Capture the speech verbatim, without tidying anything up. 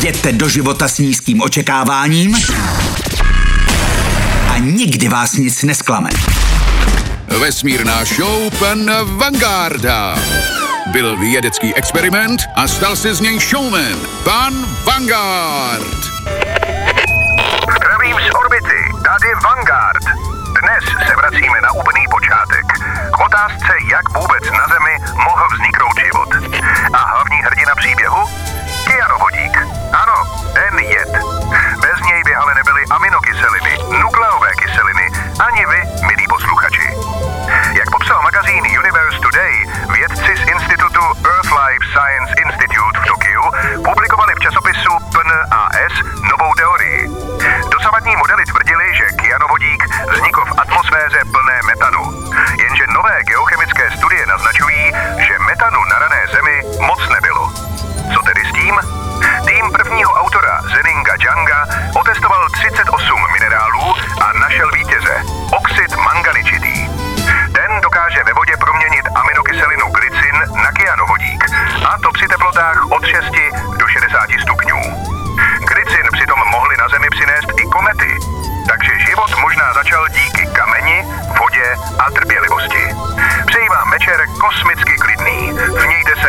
Jděte do života s nízkým očekáváním a nikdy vás nic nesklame. Vesmírná show pan Vangarda. Byl vědecký experiment a stal se z něj showman. Pan Vanguard. Zdravím z orbity, tady Vanguard. Dnes se vracíme na úplný počátek. K otázce, jak vůbec na Zemi mohl vzniknout život. A hlavní hrdina příběhu? Kyanovodík. Ano, ten jed. Bez něj by ale nebyly aminokyseliny, nukleové kyseliny, ani vy, milí posluchači. Jak popsal magazín Universe Today, vědci z institutu Earth Life Science Institute v Tokiu publikovali v časopisu P N A S novou teorii. Dosavadní modely tvrdili, že kyanovodík vznikl v atmosféře plné metanu. Jenže nové geochemické studie naznačují, že metanu na rané Zemi moc nebylo. Co tedy s tím? Tým prvního autora Zeninga Jianga otestoval třicet osm minerálů a našel vítěze, oxid manganičitý. Ten dokáže ve vodě proměnit aminokyselinu glycin na kyanovodík, a to při teplotách od šesti do šedesáti stupňů. Glycin přitom mohly na Zemi přinést i komety, takže život možná začal díky kameni, vodě a trpělivosti. Přeji vám večer kosmicky klidný. Mějte se